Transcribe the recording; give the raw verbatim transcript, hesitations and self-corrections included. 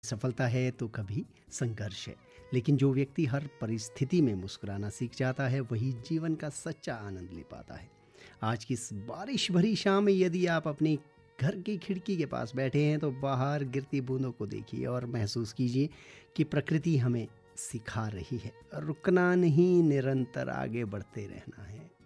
सफलता है तो कभी संघर्ष है, लेकिन जो व्यक्ति हर परिस्थिति में मुस्कुराना सीख जाता है वही जीवन का सच्चा आनंद ले पाता है। आज की इस बारिश भरी शाम में यदि आप अपने घर की खिड़की के पास बैठे हैं तो बाहर गिरती बूंदों को देखिए और महसूस कीजिए कि प्रकृति हमें सिखा रही है, रुकना नहीं, निरंतर आगे बढ़ते रहना है।